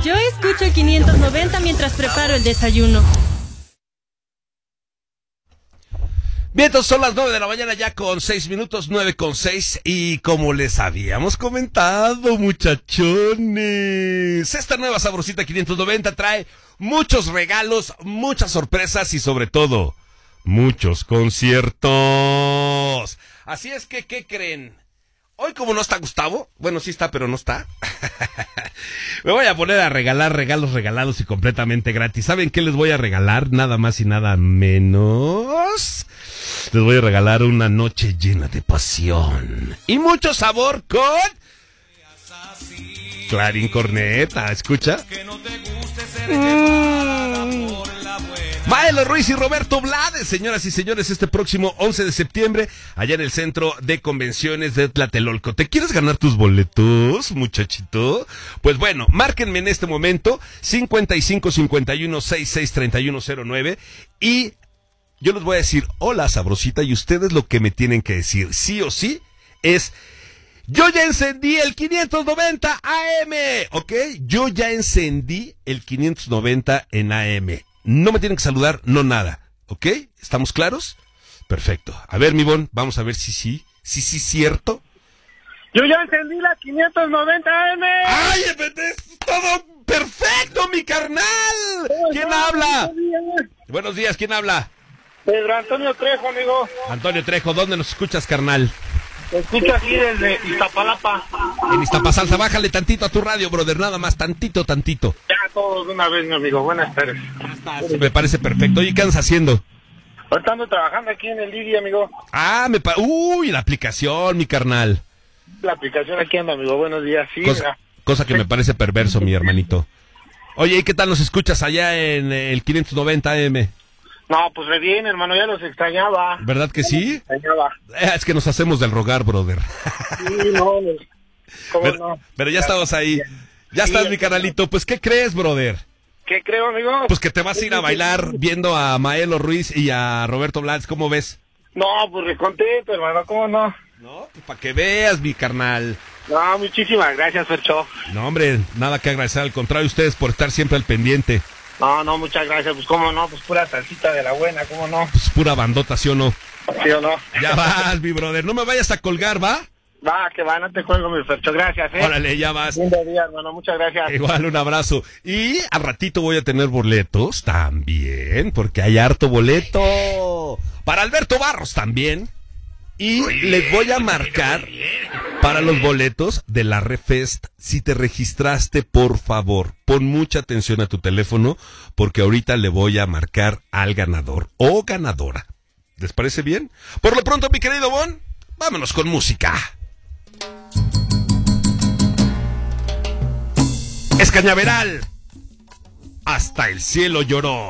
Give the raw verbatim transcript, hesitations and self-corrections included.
Yo escucho el quinientos noventa mientras preparo el desayuno. Bien, entonces son las nueve de la mañana ya con seis minutos, nueve con seis, y como les habíamos comentado, muchachones, esta nueva Sabrosita quinientos noventa trae muchos regalos, muchas sorpresas y sobre todo, muchos conciertos. Así es que, ¿qué creen? Hoy como no está Gustavo, bueno sí está pero no está, me voy a poner a regalar regalos regalados y completamente gratis. ¿Saben qué les voy a regalar? Nada más y nada menos... Les voy a regalar una noche llena de pasión y mucho sabor con Clarín Corneta. ¿Escucha? Mm. Maelo Ruiz y Roberto Blades, señoras y señores, este próximo once de septiembre, allá en el Centro de Convenciones de Tlatelolco. ¿Te quieres ganar tus boletos, muchachito? Pues bueno, márquenme en este momento cincuenta y cinco cincuenta y uno sesenta y seis treinta y uno cero nueve y yo les voy a decir, hola Sabrosita, y ustedes lo que me tienen que decir, sí o sí, es, yo ya encendí el quinientos noventa A M, ¿ok? Yo ya encendí el quinientos noventa en A M. No me tienen que saludar, no nada, ¿ok? ¿Estamos claros? Perfecto. A ver, mi Bon, vamos a ver si sí, sí, sí, cierto. Yo ya encendí la quinientos noventa A M. ¡Ay, es todo perfecto, mi carnal! ¿Quién habla? Buenos días, ¿quién habla? Pedro Antonio Trejo, amigo. Antonio Trejo, ¿dónde nos escuchas, carnal? Te escucho aquí desde Iztapalapa. En Iztapasalsa, bájale tantito a tu radio, brother, nada más, tantito, tantito. Ya todos de una vez, mi amigo, buenas tardes. Me parece perfecto. Oye, ¿qué andas haciendo? Ahorita ando trabajando aquí en el Didi, amigo. Ah, me pa... Uy, la aplicación, mi carnal. La aplicación aquí anda, amigo, buenos días. Sí, cosa, cosa que me parece perverso, mi hermanito. Oye, ¿y qué tal nos escuchas allá en el quinientos noventa A M? No, pues re bien, hermano, ya los extrañaba. ¿Verdad que sí? Extrañaba. Eh, es que nos hacemos del rogar, brother. Sí, no, ¿cómo pero, no? Pero ya estamos ahí. Ya sí, estás, mi canalito. Pues, ¿qué crees, brother? ¿Qué creo, amigo? Pues que te vas a ir a bailar viendo a Maelo Ruiz y a Roberto Blades. ¿Cómo ves? No, pues re contento, hermano, ¿cómo no? No, pues para que veas, mi carnal. No, muchísimas gracias, Fercho. No, hombre, nada que agradecer. Al contrario, ustedes por estar siempre al pendiente. No, no, muchas gracias. Pues cómo no, pues pura salsita de la buena, cómo no. Pues pura bandota, ¿sí o no? ¿Sí o no? Ya vas, mi brother. No me vayas a colgar, ¿va? Va, que va, no te cuelgo, mi Fercho. Gracias, ¿eh? Órale, ya vas. Lindo día, hermano. Muchas gracias. Igual, un abrazo. Y al ratito voy a tener boletos también, porque hay harto boleto. Para Alberto Barros también. Y les voy a marcar para los boletos de la Refest. Si te registraste, por favor, pon mucha atención a tu teléfono, porque ahorita le voy a marcar al ganador o ganadora. ¿Les parece bien? Por lo pronto, mi querido Bon, vámonos con música. Es Cañaveral. Hasta el cielo lloró.